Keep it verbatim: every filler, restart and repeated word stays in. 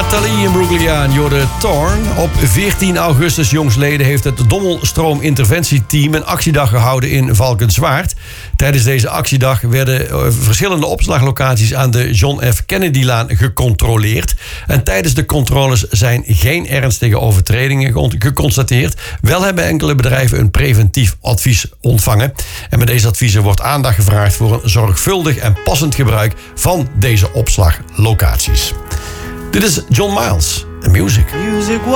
Nathalie Imbruglia en Jorde Thorn. Op veertien augustus jongstleden heeft het Dommelstroom Interventieteam een actiedag gehouden in Valkenswaard. Tijdens deze actiedag werden verschillende opslaglocaties aan de John F. Kennedy-laan gecontroleerd. En tijdens de controles zijn geen ernstige overtredingen geconstateerd. Wel hebben enkele bedrijven een preventief advies ontvangen. En met deze adviezen wordt aandacht gevraagd voor een zorgvuldig en passend gebruik van deze opslaglocaties. Dit is John Miles, The Music. Music